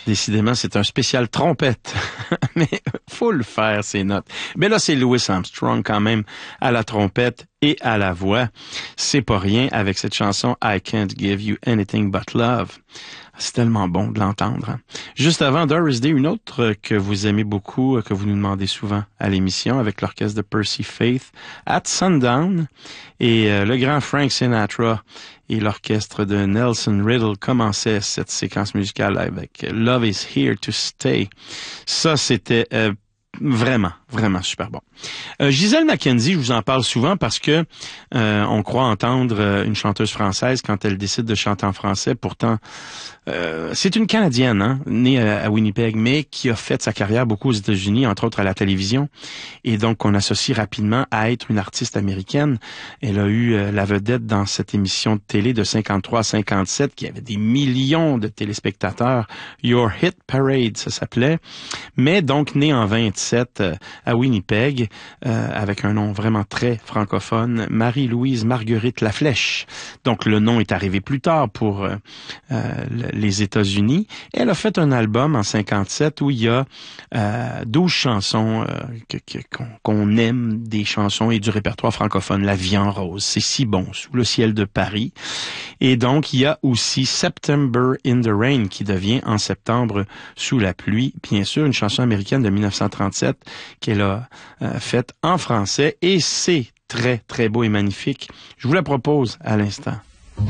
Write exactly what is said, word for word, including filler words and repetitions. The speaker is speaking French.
Décidément, c'est un spécial trompette. Mais faut le faire, ces notes. Mais là, c'est Louis Armstrong quand même à la trompette et à la voix. C'est pas rien avec cette chanson I Can't Give You Anything But Love. C'est tellement bon de l'entendre. Hein? Juste avant Doris Day, une autre que vous aimez beaucoup, que vous nous demandez souvent à l'émission, avec l'orchestre de Percy Faith, At Sundown, et euh, le grand Frank Sinatra et l'orchestre de Nelson Riddle commençaient cette séquence musicale avec Love Is Here to Stay. Ça, c'était euh, vraiment, vraiment super bon. Euh, Gisèle McKenzie, je vous en parle souvent parce que euh, on croit entendre euh, une chanteuse française quand elle décide de chanter en français. Pourtant, euh, c'est une Canadienne, hein, née à, à Winnipeg, mais qui a fait sa carrière beaucoup aux États-Unis, entre autres à la télévision, et donc on associe rapidement à être une artiste américaine. Elle a eu euh, la vedette dans cette émission de télé de cinquante-trois à cinquante-sept qui avait des millions de téléspectateurs. Your Hit Parade, ça s'appelait. Mais donc née en vingt-sept euh, à Winnipeg, euh, avec un nom vraiment très francophone, Marie-Louise Marguerite Laflèche. Donc le nom est arrivé plus tard pour euh, euh, les États-Unis. Elle a fait un album en cinquante-sept où il y a euh, douze chansons euh, que, que, qu'on, qu'on aime, des chansons et du répertoire francophone. La vie en rose, c'est si bon, Sous le ciel de Paris. Et donc, il y a aussi September in the Rain qui devient en septembre sous la pluie. Bien sûr, une chanson américaine de dix-neuf cent trente-sept qu'elle a euh, faite en français et c'est très, très beau et magnifique. Je vous la propose à l'instant.